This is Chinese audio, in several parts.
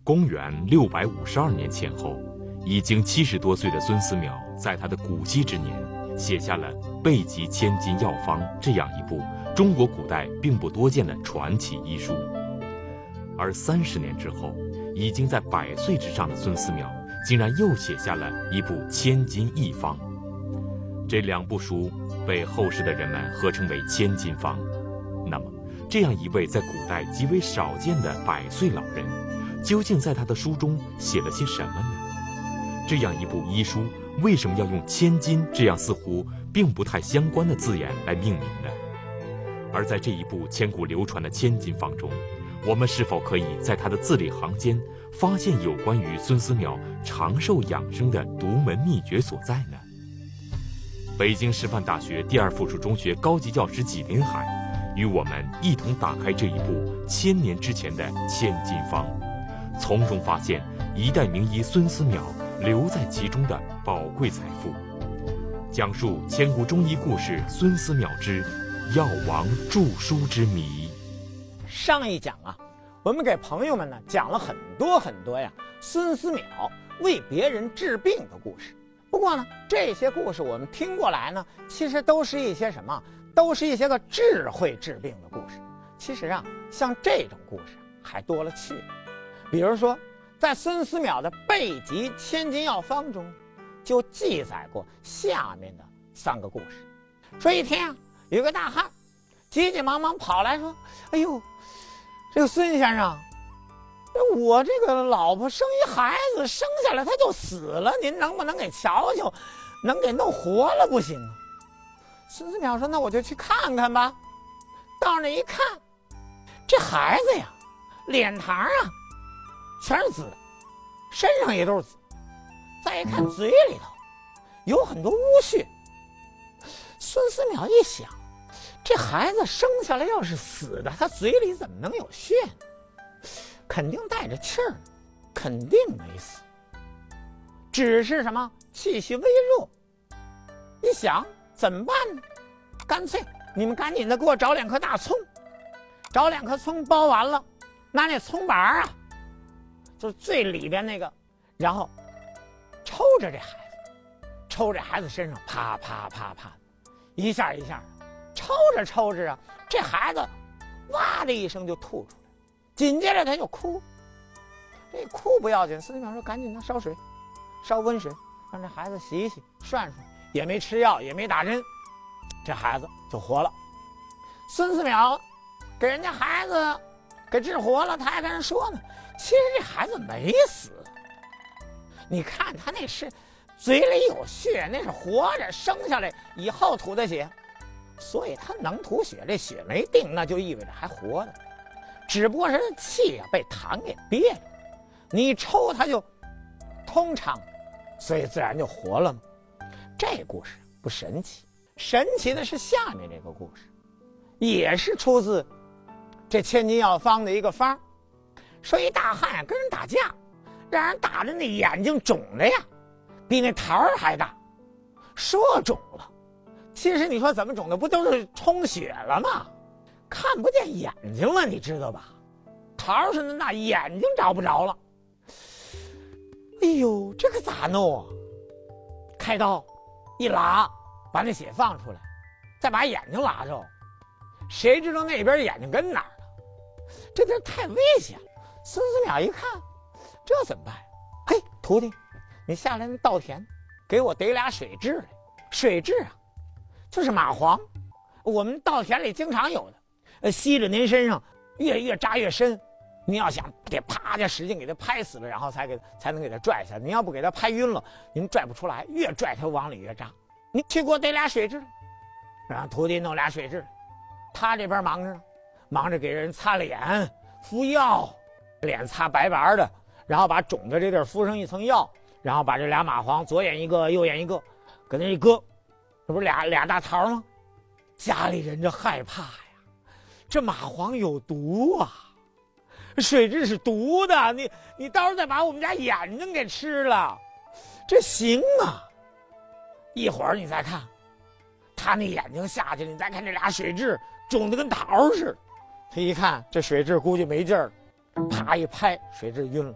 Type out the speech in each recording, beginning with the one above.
公元652年前后，已经70多岁的孙思邈在他的古稀之年写下了《备急千金药方》这样一部中国古代并不多见的传奇医书。而30年之后，已经在100岁之上的孙思邈竟然又写下了一部《千金义方》。这2部书被后世的人们合称为千金方。那么这样一位在古代极为少见的100岁老人，究竟在他的书中写了些什么呢？这样一部医书为什么要用千金这样似乎并不太相关的字眼来命名呢？而在这一部千古流传的千金方中，我们是否可以在他的字里行间发现有关于孙思邈长寿养生的独门秘诀所在呢？北京师范大学第2附属中学高级教师纪林海与我们一同打开这一部1000年之前的千金方，从中发现一代名医孙思邈留在其中的宝贵财富，讲述千古中医故事孙思邈之药王著书之谜。 上一讲啊，我们给朋友们呢讲了很多呀孙思邈为别人治病的故事。不过呢，这些故事我们听过来呢，其实都是一些什么？都是一些个智慧治病的故事。其实啊，像这种故事还多了去了。比如说，在孙思邈的《备急千金药方》中，就记载过下面的3个故事。说一天啊，有个大汉急急忙忙跑来说：“哎呦，这个孙先生，我这个老婆生一孩子，生下来他就死了，您能不能给瞧瞧，能给弄活了不行啊？”孙思邈说：“那我就去看看吧。”到那一看，这孩子呀，脸膛啊全是紫的，身上也都是紫。再一看嘴里头有很多污血。孙思邈一想，这孩子生下来要是死的，他嘴里怎么能有血呢？肯定带着气儿，肯定没死，只是什么气息微弱。一想怎么办呢？干脆你们赶紧的给我找2颗大葱，找2颗葱剥完了，拿那葱板啊，就是最里边那个，然后抽着这孩子，抽这孩子身上，啪啪啪啪，一下一下，抽着抽着啊，这孩子哇的一声就吐出来，紧接着他就哭。这哭不要紧，孙思邈说赶紧的烧水，烧温水，让这孩子洗一洗涮涮，也没吃药也没打针，这孩子就活了。孙思邈给人家孩子给治活了，他还跟人说呢，其实这孩子没死，你看他那是嘴里有血，那是活着生下来以后吐的血，所以他能吐血，这血没定，那就意味着还活着，只不过是气啊被痰给憋着，你一抽他就通畅，所以自然就活了嘛。这故事不神奇，神奇的是下面这个故事，也是出自这千金药方的一个方。说一大汉呀跟人打架，让人打的那眼睛肿的呀比那桃儿还大。说肿了，其实你说怎么肿的，不都是充血了吗？看不见眼睛了，你知道吧？桃儿似的那眼睛找不着了。哎呦，这可咋弄啊？开刀一拉，把那血放出来，再把眼睛拉着，谁知道那边眼睛跟哪儿呢？这边太危险了。孙思邈一看，这怎么办？嘿，徒弟，你下来那稻田，给我逮俩水蛭来。水蛭啊，就是蚂蟥，我们稻田里经常有的，吸着您身上越扎越深。您要想给啪就使劲给它拍死了，然后才能给它拽下来。您要不给它拍晕了，您拽不出来，越拽它往里越扎。你去给我逮俩水蛭，让徒弟弄俩水蛭，他这边忙着呢，忙着给人擦脸、敷药，脸擦白白的，然后把肿的这地儿敷上一层药，然后把这俩蚂蟥左眼一个右眼一个，搁那一搁，这不是俩大桃吗？家里人就害怕呀，这蚂蟥有毒啊！水蛭是毒的，你到时候再把我们家眼睛给吃了，这行吗？一会儿你再看，他那眼睛下去了，你再看这俩水蛭肿得跟桃似的。他一看这水蛭估计没劲儿，啪一拍，水蛭晕了。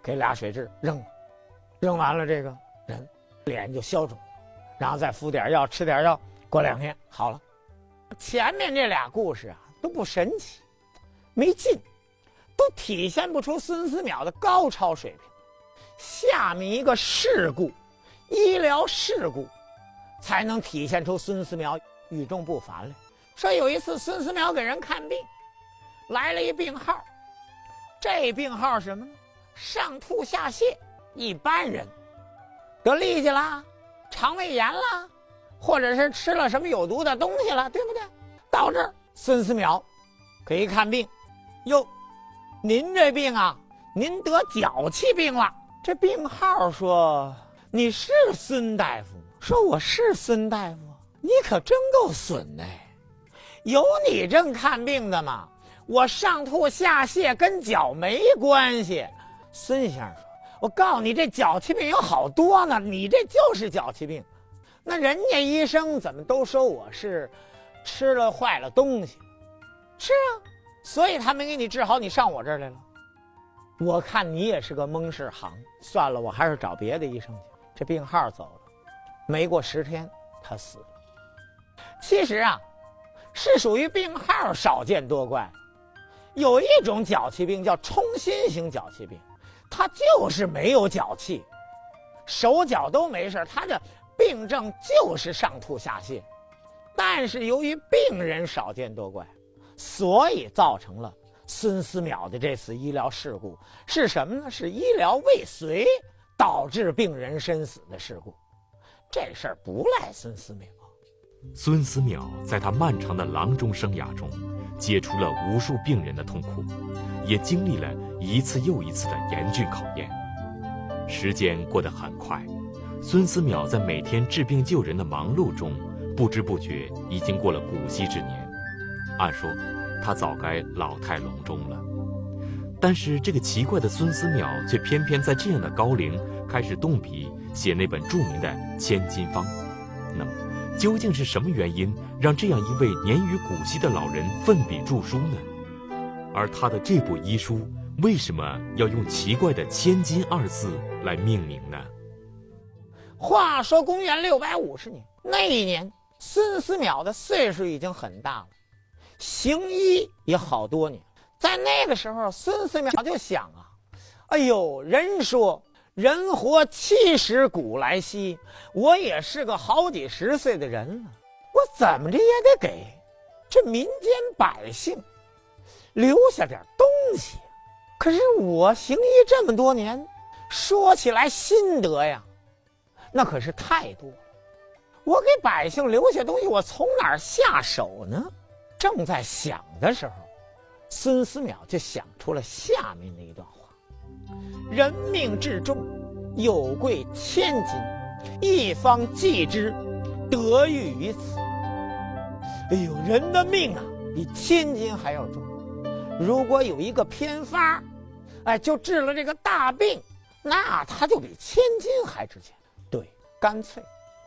给俩水蛭扔了，扔完了这个人脸就消肿，然后再敷点药，吃点药，过2天好了。前面这俩故事啊都不神奇，没劲，都体现不出孙思邈的高超水平。下面一个事故，医疗事故，才能体现出孙思邈与众不凡来。说有一次孙思邈给人看病，来了一病号，这病号什么呢？上吐下泻，一般人得痢疾啦，肠胃炎啦，或者是吃了什么有毒的东西了，对不对？到这儿孙思邈给一看病，哟，您这病啊，您得脚气病了。这病号说：“你是孙大夫吗？”说：“我是孙大夫。”你可真够损哎！有你这看病的吗？我上吐下泻跟脚没关系。孙先生说：“我告诉你，这脚气病有好多呢，你这就是脚气病。那人家医生怎么都说我是吃了坏了东西？是啊，所以他没给你治好，你上我这儿来了。我看你也是个蒙氏行，算了，我还是找别的医生去。”这病号走了，没过10天，他死了。其实啊，是属于病号少见多怪。有一种脚气病叫冲心型脚气病，他就是没有脚气，手脚都没事，他的病症就是上吐下泻。但是由于病人少见多怪，所以造成了孙思邈的这次医疗事故。是什么呢？是医疗未遂导致病人身死的事故。这事儿不赖孙思邈。 孙思邈在他漫长的郎中生涯中，解除了无数病人的痛苦，也经历了一次又一次的严峻考验。时间过得很快，孙思邈在每天治病救人的忙碌中，不知不觉已经过了古稀之年。按说，他早该老态龙钟了。但是这个奇怪的孙思邈，却偏偏在这样的高龄开始动笔写那本著名的《千金方》。那么，究竟是什么原因让这样一位年逾古稀的老人奋笔著书呢？而他的这部医书为什么要用奇怪的“千金”2字来命名呢？ 话说公元650年，那一年孙思邈的岁数已经很大了，行医也好多年。在那个时候，孙思邈就想啊，哎呦，人说人活70古来稀，我也是个好几十岁的人了，我怎么着也得给这民间百姓留下点东西。可是我行医这么多年，说起来心得呀，那可是太多了。我给百姓留下东西，我从哪儿下手呢？正在想的时候，孙思邈就想出了下面的一段话：人命至重，有贵千金，一方济之，得欲于此。哎呦，人的命啊，比千金还要重。如果有一个偏方，就治了这个大病，那它就比千金还值钱。对，干脆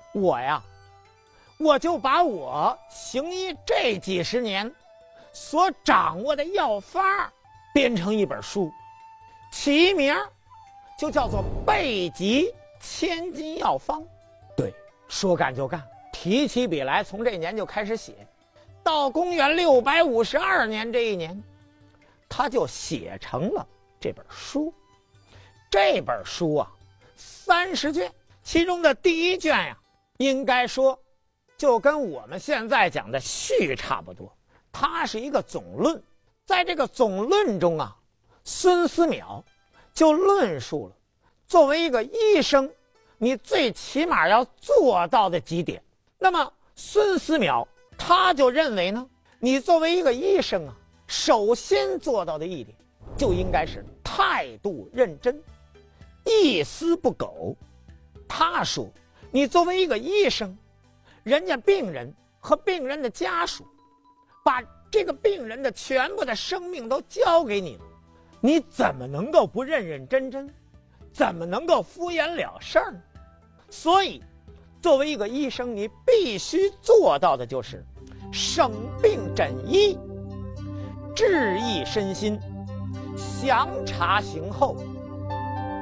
我就把我行医这几十年所掌握的药方编成一本书，起名就叫做《备急千金药方》。对，说干就干，提起笔来，从这年就开始写，到公元652年这一年，他就写成了这本书。这本书啊，30卷，其中的第1卷呀，应该说就跟我们现在讲的序差不多，它是一个总论。在这个总论中啊，孙思邈就论述了作为一个医生，你最起码要做到的几点。那么孙思邈他就认为呢，你作为一个医生啊，首先做到的一点，就应该是态度认真，一丝不苟。他说，你作为一个医生，人家病人和病人的家属把这个病人的全部的生命都交给你了，你怎么能够不认认真真，怎么能够敷衍了事儿呢？所以作为一个医生，你必须做到的就是省病诊医，治益身心，详查行后，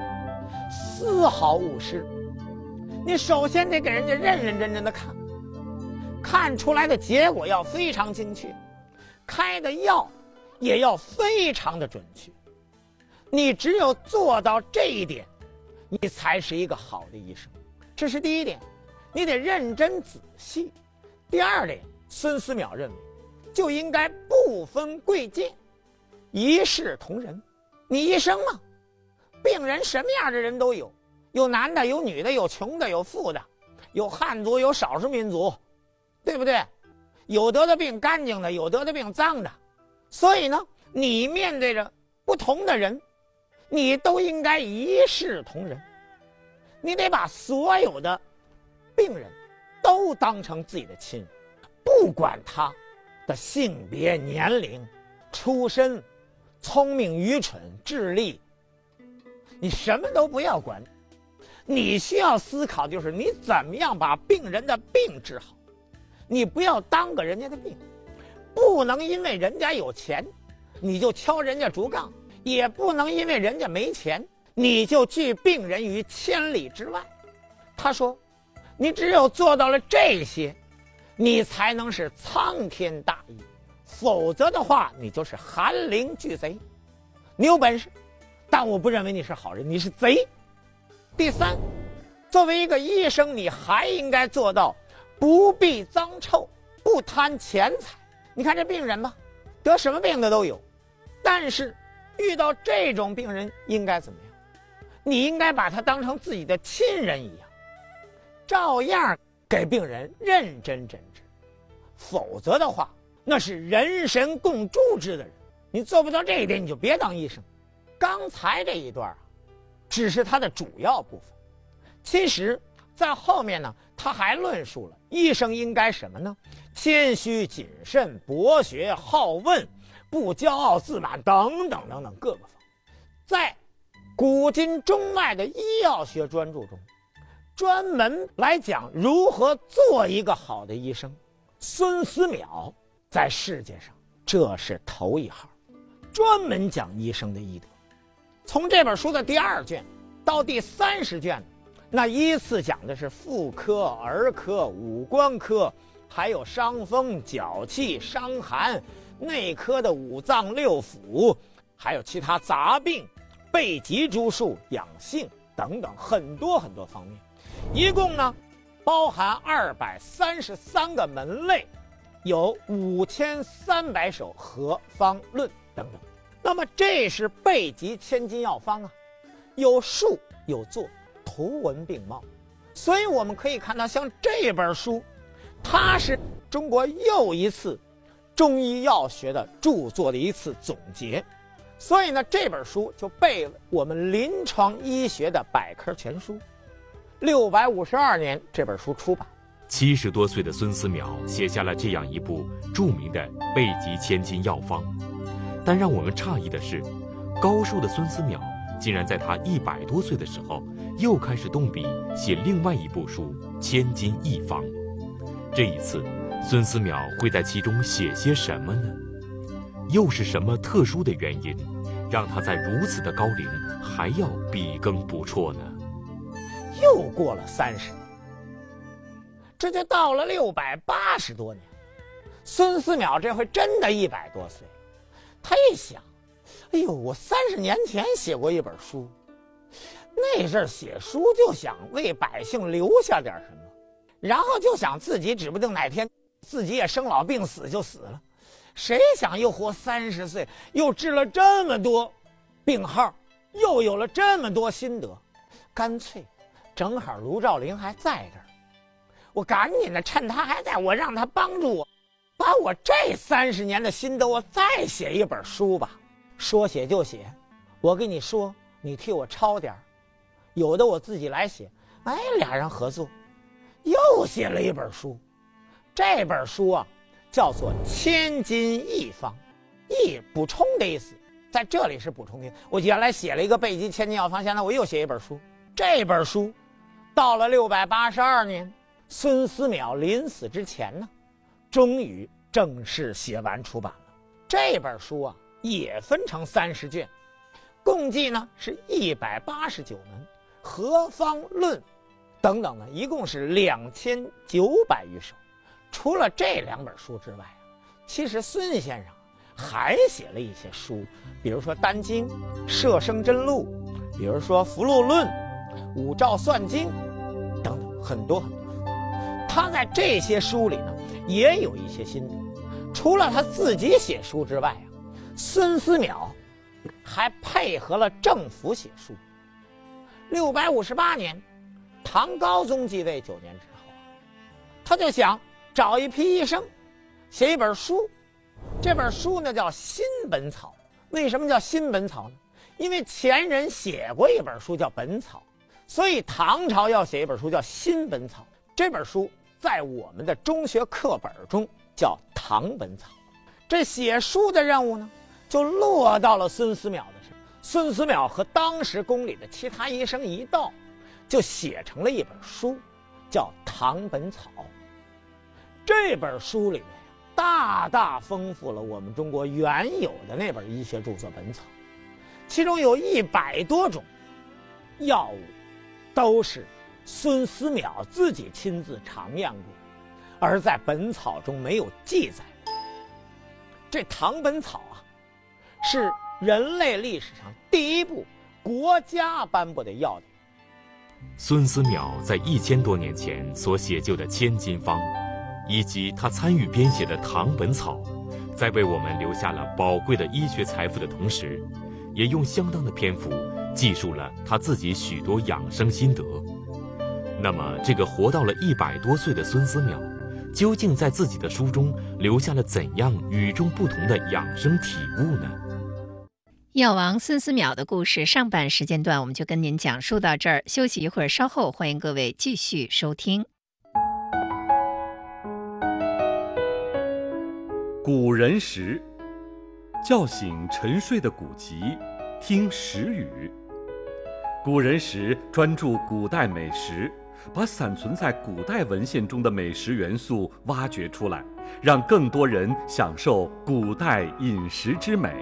丝毫勿失。你首先得给人家认认真真的看，看出来的结果要非常精确，开的药也要非常的准确。你只有做到这一点，你才是一个好的医生。这是第一点，你得认真仔细。第二点，孙思邈认为就应该不分贵贱，一视同仁。你医生嘛，病人什么样的人都有，有男的，有女的，有穷的，有富的，有汉族，有少数民族，对不对？有得的病干净的，有得的病脏的。所以呢，你面对着不同的人，你都应该一视同仁。你得把所有的病人都当成自己的亲人，不管他的性别、年龄、出身、聪明愚蠢、智力，你什么都不要管。你需要思考就是你怎么样把病人的病治好。你不要当个人家的病，不能因为人家有钱你就敲人家竹杠，也不能因为人家没钱你就拒病人于千里之外。他说你只有做到了这些，你才能是苍天大义，否则的话你就是寒林巨贼。你有本事，但我不认为你是好人，你是贼。第三，作为一个医生，你还应该做到不避脏臭，不贪钱财。你看这病人吧，得什么病的都有，但是遇到这种病人应该怎么样？你应该把他当成自己的亲人一样，照样给病人认真诊治。否则的话，那是人神共诛之的人。你做不到这一点，你就别当医生。刚才这一段只是他的主要部分，其实在后面呢，他还论述了医生应该什么呢？谦虚谨慎、博学好问、不骄傲自满等等等等各个方面。在古今中外的医药学专著中，专门来讲如何做一个好的医生。孙思邈在世界上这是头一号，专门讲医生的医德。从这本书的第2卷到第30卷，那依次讲的是妇科、儿科、五官科，还有伤风、脚气、伤寒，内科的五脏六腑，还有其他杂病、备急诸术、养性等等很多很多方面。一共呢包含233个门类，有5300首合方论等等。那么这是备急千金药方啊，有术有作，图文并茂。所以我们可以看到，像这本书，它是中国又一次中医药学的著作的一次总结。所以呢，这本书就被我们临床医学的百科全书。652年这本书出版。 70多岁的孙思邈写下了这样一部著名的备急千金药方。但让我们诧异的是，高寿的孙思邈竟然在他100多岁的时候又开始动笔写另外一部书《千金一方》。这一次孙思邈会在其中写些什么呢？又是什么特殊的原因让他在如此的高龄还要笔耕不辍呢？ 又过了30年，这就到了680多年。孙思邈这回真的100多岁。他一想，哎呦，我30年前写过一本书，那阵儿写书就想为百姓留下点什么，然后就想自己指不定哪天自己也生老病死就死了。谁想又活30岁，又治了这么多病号，又有了这么多心得，干脆正好卢照邻还在这儿，我赶紧的趁他还在，我让他帮助我，把我这30年的心得我再写一本书吧。说写就写，我跟你说，你替我抄点儿，有的我自己来写。哎，俩人合作，又写了一本书。这本书啊，叫做《千金一方》，一补充的意思，在这里是补充的。我原来写了一个备急千金药方，现在我又写一本书。这本书到了682年，孙思邈临死之前呢，终于正式写完出版了。这本书啊，也分成30卷，共计呢是189门， 何方论》等等呢，一共是2900余首。除了这2本书之外，其实孙先生还写了一些书，比如说《丹经》《摄生真录》，比如说《福禄论》《五照算经》等等，很多很多书。他在这些书里呢，也有一些心得。除了他自己写书之外孙思邈还配合了政府写书。658年，唐高宗继位9年之后，他就想找一批医生，写一本书。这本书呢叫《新本草》。为什么叫新本草呢？因为前人写过一本书叫《本草》，所以唐朝要写一本书叫《新本草》。这本书在我们的中学课本中叫《唐本草》。这写书的任务呢，就落到了孙思邈的身上。孙思邈和当时宫里的其他医生一道，就写成了一本书，叫《唐本草》。这本书里面大大丰富了我们中国原有的那本医学著作《本草》，其中有100多种药物都是孙思邈自己亲自尝验过，而在《本草》中没有记载。这《唐本草》是人类历史上第一部国家颁布的药典。 孙思邈在1000多年前所写就的《千金方》，以及他参与编写的《唐本草》，在为我们留下了宝贵的医学财富的同时，也用相当的篇幅记述了他自己许多养生心得。那么，这个活到了100多岁的孙思邈，究竟在自己的书中留下了怎样与众不同的养生体悟呢？ 药王孙思邈的故事上半时间段我们就跟您讲述到这儿，休息一会儿，稍后欢迎各位继续收听。 古人食，叫醒沉睡的古籍，听食语。古人食专注古代美食，把散存在古代文献中的美食元素挖掘出来，让更多人享受古代饮食之美。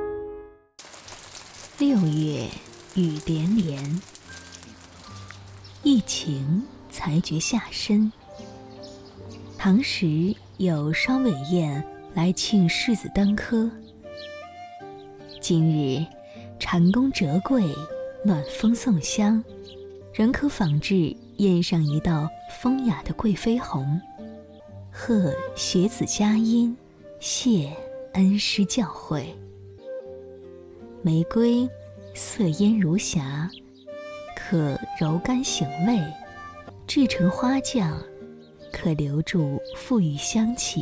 6月雨连连，疫情才觉下身。唐时有双尾燕来庆世子登科，今日蟾宫折桂，暖风送香，仍可仿制燕上一道风雅的贵妃红，贺学子佳音，谢恩师教诲。玫瑰色烟如霞，可柔肝醒胃，制成花酱，可留住馥郁香气。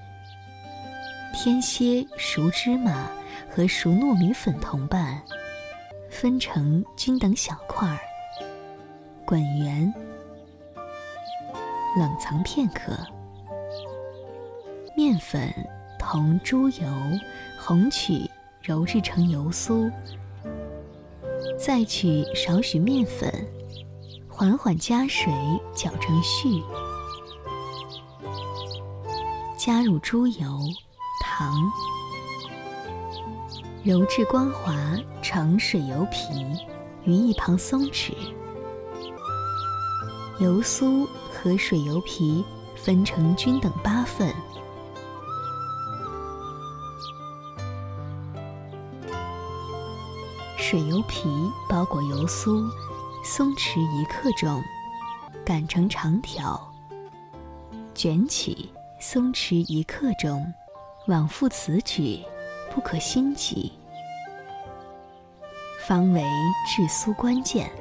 添些熟芝麻和熟糯米粉同拌，分成均等小块，滚圆，冷藏片刻。面粉同猪油、红曲揉制成油酥，再取少许面粉，缓缓加水搅成絮，加入猪油、糖，揉至光滑成水油皮，于一旁松弛。油酥和水油皮分成均等8份，水油皮包裹油酥，松弛1克重，擀成长条，卷起，松弛1克重，往复此举，不可心急。方为制酥关键。